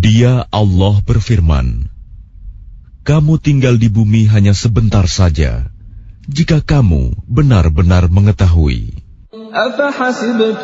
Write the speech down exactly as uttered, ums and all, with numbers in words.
Dia Allah berfirman, kamu tinggal di bumi hanya sebentar saja, jika kamu benar-benar mengetahui.